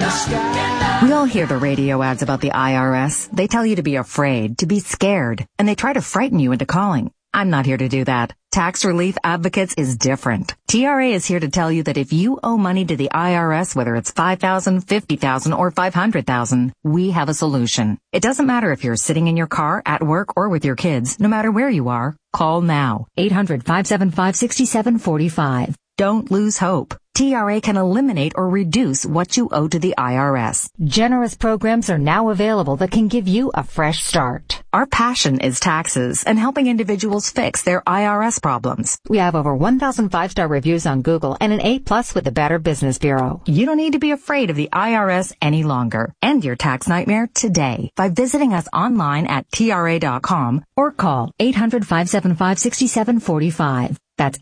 We all hear the radio ads about the IRS. They tell you to be afraid, to be scared, and they try to frighten you into calling. I'm not here to do that. Tax Relief Advocates is different. TRA is here to tell you that if you owe money to the IRS, whether it's $5,000, $50,000, or $500,000, we have a solution. It doesn't matter if you're sitting in your car, at work, or with your kids. No matter where you are, call now. 800-575-6745. Don't lose hope. TRA can eliminate or reduce what you owe to the IRS. Generous programs are now available that can give you a fresh start. Our passion is taxes and helping individuals fix their IRS problems. We have over 1,000 5-star reviews on Google and an A+ with the Better Business Bureau. You don't need to be afraid of the IRS any longer. End your tax nightmare today by visiting us online at TRA.com or call 800-575-6745. That's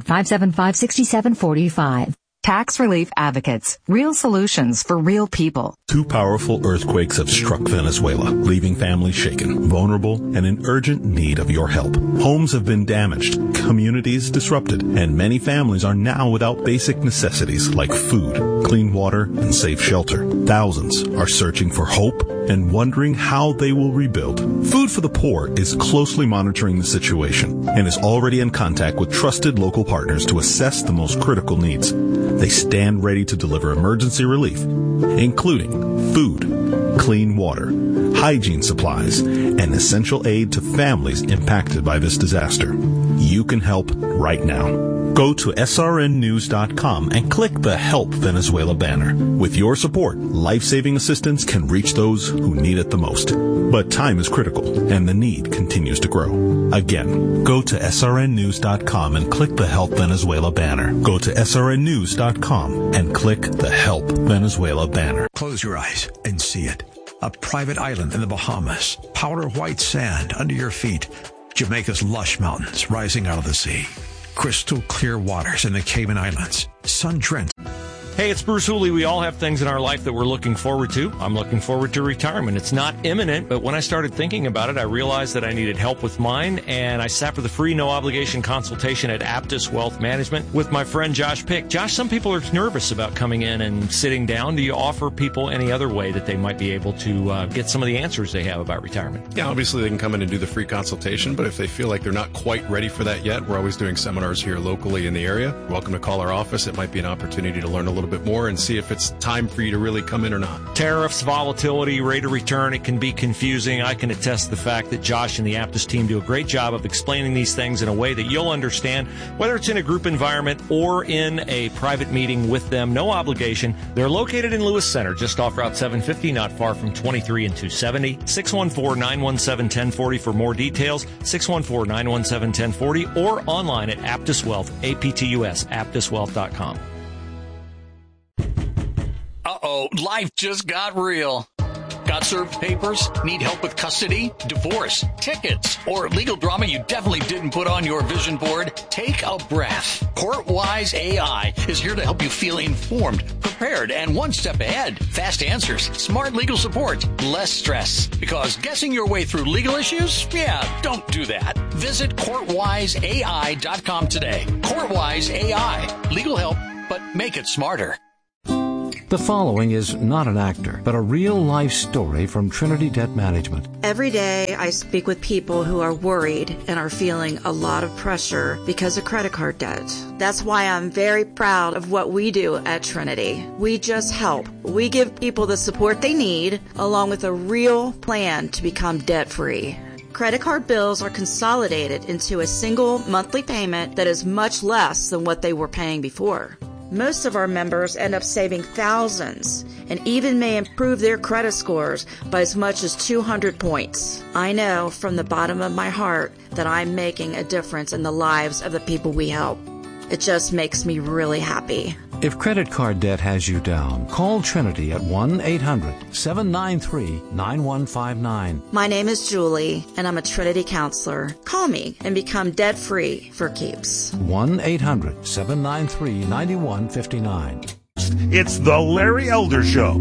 800-575-6745. Tax Relief Advocates. Real solutions for real people. 2 powerful earthquakes have struck Venezuela, leaving families shaken, vulnerable, and in urgent need of your help. Homes have been damaged, communities disrupted, and many families are now without basic necessities like food, clean water, and safe shelter. Thousands are searching for hope and wondering how they will rebuild. Food for the Poor is closely monitoring the situation and is already in contact with trusted local partners to assess the most critical needs. They stand ready to deliver emergency relief, including food, clean water, hygiene supplies, and essential aid to families impacted by this disaster. You can help right now. Go to srnnews.com and click the Help Venezuela banner. With your support, life-saving assistance can reach those who need it the most. But time is critical, and the need continues to grow. Again, go to srnnews.com and click the Help Venezuela banner. Go to srnnews.com and click the Help Venezuela banner. Close your eyes and see it. A private island in the Bahamas. Powder white sand under your feet. Jamaica's lush mountains rising out of the sea. Crystal clear waters in the Cayman Islands. Sun-drenched. Hey, it's Bruce Hooley. We all have things in our life that we're looking forward to. I'm looking forward to retirement. It's not imminent, but when I started thinking about it, I realized that I needed help with mine, and I sat for the free, no-obligation consultation at Aptus Wealth Management with my friend Josh Pick. Josh, some people are nervous about coming in and sitting down. Do you offer people any other way that they might be able to get some of the answers they have about retirement? Yeah, obviously they can come in and do the free consultation, but if they feel like they're not quite ready for that yet, we're always doing seminars here locally in the area. You're welcome to call our office. It might be an opportunity to learn a little bit more and see if it's time for you to really come in or not. Tariffs, volatility, rate of return, it can be confusing. I can attest to the fact that Josh and the Aptus team do a great job of explaining these things in a way that you'll understand, whether it's in a group environment or in a private meeting with them. No obligation. They're located in Lewis Center, just off Route 750, not far from 23 and 270. 614-917-1040 for more details. 614-917-1040 or online at Aptus Wealth, APTUS, aptuswealth.com. Uh-oh, life just got real. Got served papers? Need help with custody, divorce, tickets, or legal drama you definitely didn't put on your vision board? Take a breath. CourtWise AI is here to help you feel informed, prepared, and one step ahead. Fast answers, smart legal support, less stress. Because guessing your way through legal issues? Yeah, don't do that. Visit CourtWiseAI.com today. CourtWise AI. Legal help, but make it smarter. The following is not an actor, but a real-life story from Trinity Debt Management. Every day I speak with people who are worried and are feeling a lot of pressure because of credit card debt. That's why I'm very proud of what we do at Trinity. We just help. We give people the support they need, along with a real plan to become debt-free. Credit card bills are consolidated into a single monthly payment that is much less than what they were paying before. Most of our members end up saving thousands and even may improve their credit scores by as much as 200 points. I know from the bottom of my heart that I'm making a difference in the lives of the people we help. It just makes me really happy. If credit card debt has you down, call Trinity at 1-800-793-9159. My name is Julie, and I'm a Trinity counselor. Call me and become debt-free for keeps. 1-800-793-9159. It's the Larry Elder Show.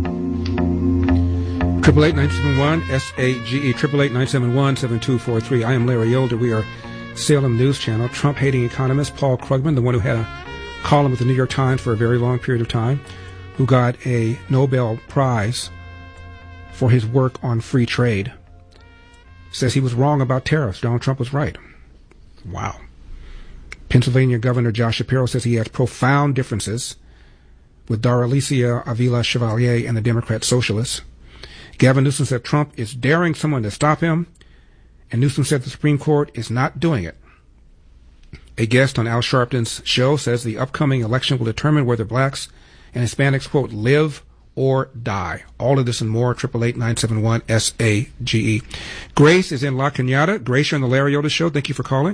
888-971-SAGE, 888-971-7243. I am Larry Elder. We are Salem News Channel. Trump-hating economist Paul Krugman, the one who had a column with the New York Times for a very long period of time, who got a Nobel Prize for his work on free trade, says he was wrong about tariffs. Donald Trump was right. Wow. Pennsylvania Governor Josh Shapiro says he has profound differences with Daralicia Avila Chevalier and the Democrat Socialists. Gavin Newsom said Trump is daring someone to stop him, and Newsom said the Supreme Court is not doing it. A guest on Al Sharpton's show says the upcoming election will determine whether blacks and Hispanics, quote, live or die. All of this and more, 888-971-SAGE. Grace is in La Cañada. Grace, you're on the Larry Elder Show. Thank you for calling.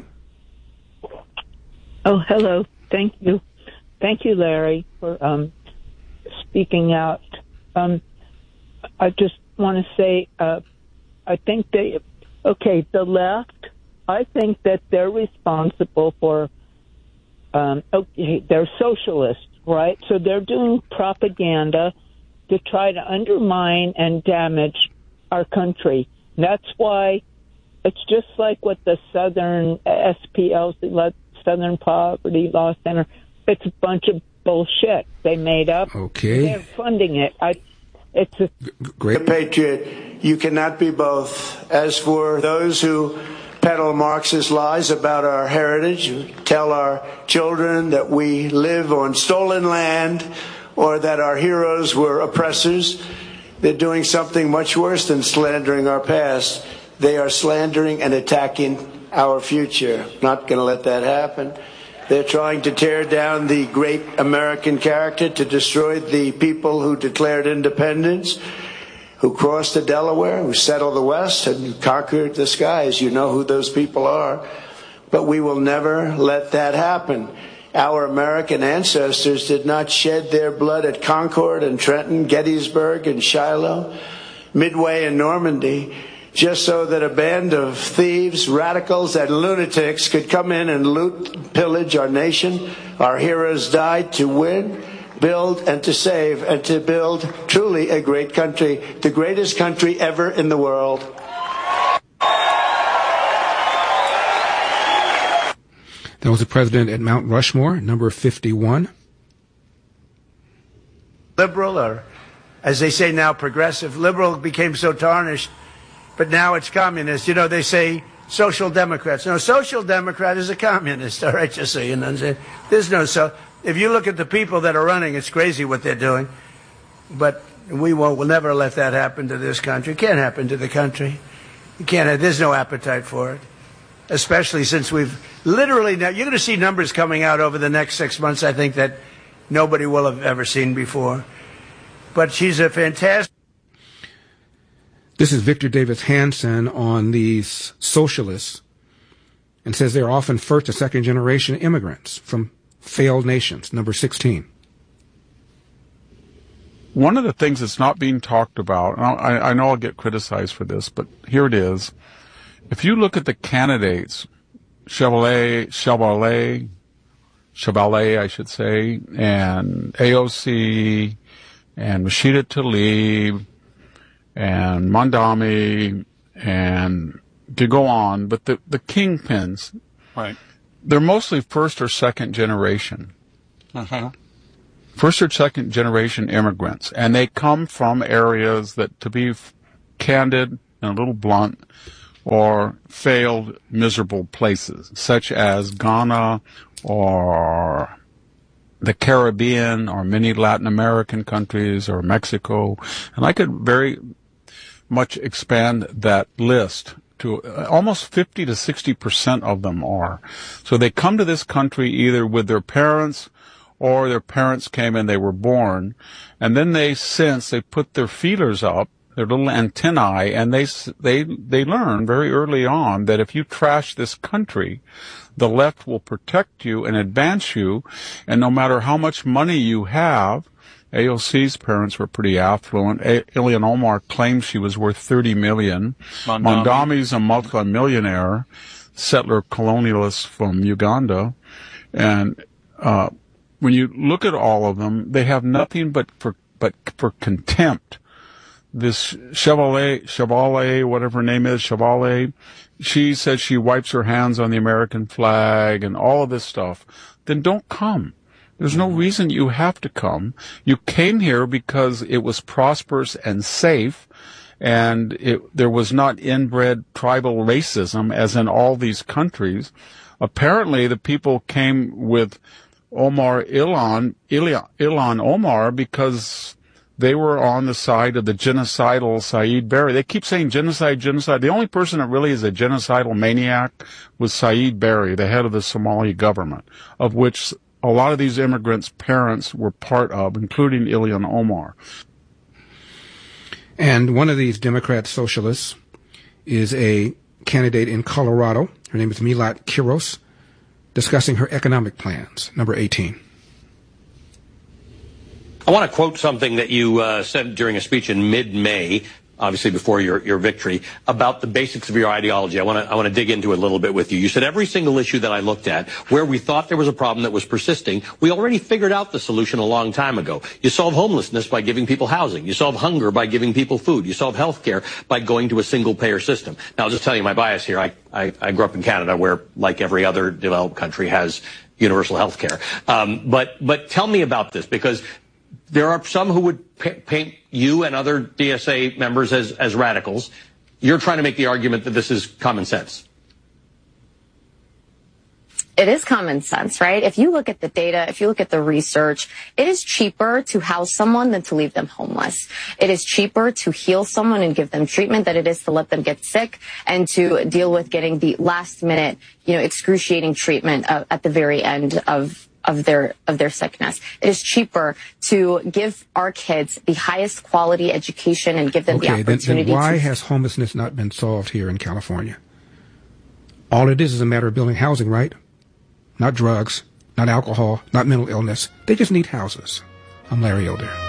Oh, hello. Thank you. Thank you, Larry, for speaking out. I just want to say, I think the left, I think that they're responsible for, they're socialists, right? So they're doing propaganda to try to undermine and damage our country. That's why it's just like what the Southern SPLC, Southern Poverty Law Center, it's a bunch of bullshit they made up. Okay. They're funding it. It's a great patriot. You cannot be both. As for those who peddle Marxist lies about our heritage, who tell our children that we live on stolen land or that our heroes were oppressors, they're doing something much worse than slandering our past. They are slandering and attacking our future. Not going to let that happen. They're trying to tear down the great American character, to destroy the people who declared independence, who crossed the Delaware, who settled the West, and conquered the skies. You know who those people are. But we will never let that happen. Our American ancestors did not shed their blood at Concord and Trenton, Gettysburg and Shiloh, Midway and Normandy, just so that a band of thieves, radicals, and lunatics could come in and loot, pillage our nation. Our heroes died to win, build, and to save, and to build truly a great country, the greatest country ever in the world. That was the president at Mount Rushmore, number 51. Liberal, or as they say now, progressive. Liberal became so tarnished, but now it's communist. You know, they say social democrats. No, social democrat is a communist, all right, just so you know. There's no so. If you look at the people that are running, it's crazy what they're doing. But we'll never let that happen to this country. It can't happen to the country. You can't. There's no appetite for it. Especially since we've literally now, you're going to see numbers coming out over the next 6 months, I think, that nobody will have ever seen before. But she's a fantastic. This is Victor Davis Hanson on these socialists, and says they're often first or second generation immigrants from failed nations, number 16. One of the things that's not being talked about, and I know I'll get criticized for this, but here it is. If you look at the candidates, Chevalier, I should say, and AOC, and Rashida Tlaib, and Mondami, and to go on, but the kingpins, right? They're mostly first or second generation. Uh-huh. First or second generation immigrants, and they come from areas that, to be candid and a little blunt, or failed, miserable places, such as Ghana or the Caribbean or many Latin American countries or Mexico. And I could very much expand that list to almost 50 to 60% of them are. So they come to this country either with their parents or their parents came and they were born. And then they put their feelers up, their little antennae, and they learn very early on that if you trash this country, the left will protect you and advance you, and no matter how much money you have, AOC's parents were pretty affluent. Ilhan Omar claims she was worth $30 million. Mondami's a multi-millionaire, settler colonialist from Uganda, and when you look at all of them, they have nothing but for contempt. This Chevalier, whatever her name is, Chevalier, she says she wipes her hands on the American flag and all of this stuff. Then don't come. There's no reason you have to come. You came here because it was prosperous and safe, and there was not inbred tribal racism as in all these countries. Apparently, the people came with Ilhan Omar because they were on the side of the genocidal Saeed Berry. They keep saying genocide. The only person that really is a genocidal maniac was Saeed Berry, the head of the Somali government, of which a lot of these immigrants' parents were part of, including Ilhan Omar. And one of these Democrat socialists is a candidate in Colorado. Her name is Milat Kiros, discussing her economic plans. Number 18. I want to quote something that you said during a speech in mid-May, obviously before your victory, about the basics of your ideology. I want to dig into it a little bit with you. You said every single issue that I looked at where we thought there was a problem that was persisting, we already figured out the solution a long time ago. You solve homelessness by giving people housing. You solve hunger by giving people food. You solve health care by going to a single-payer system. Now, I'll just tell you my bias here. I grew up in Canada where, like every other developed country, has universal health care. But tell me about this, because there are some who would paint you and other DSA members as radicals. You're trying to make the argument that this is common sense. It is common sense, right? If you look at the data, if you look at the research, it is cheaper to house someone than to leave them homeless. It is cheaper to heal someone and give them treatment than it is to let them get sick and to deal with getting the last minute, excruciating treatment at the very end of their sickness. It is cheaper to give our kids the highest quality education and give them the opportunity. Then why has homelessness not been solved here in California? All it is a matter of building housing, right? Not drugs, not alcohol, not mental illness. They just need houses. I'm Larry Elder.